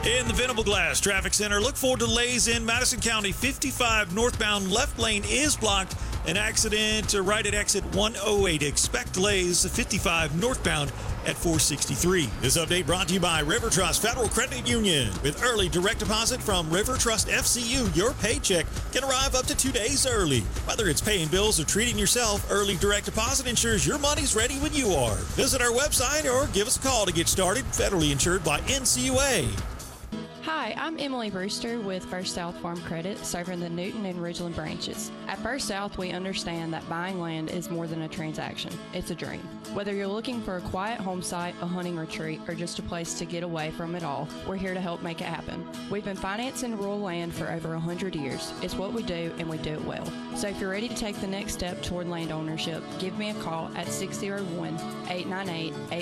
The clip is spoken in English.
In the Venable Glass Traffic Center, look for delays in Madison County. 55 northbound left lane is blocked. An accident right at exit 108. Expect delays 55 northbound at 463. This update brought to you by River Trust Federal Credit Union. With early direct deposit from River Trust FCU, your paycheck can arrive up to 2 days early. Whether it's paying bills or treating yourself, early direct deposit ensures your money's ready when you are. Visit our website or give us a call to get started. Federally insured by NCUA. Hi, I'm Emily Brewster with First South Farm Credit, serving the Newton and Ridgeland branches. At First South, we understand that buying land is more than a transaction. It's a dream. Whether you're looking for a quiet home site, a hunting retreat, or just a place to get away from it all, we're here to help make it happen. We've been financing rural land for over 100 years. It's what we do, and we do it well. So if you're ready to take the next step toward land ownership, give me a call at 601-898-8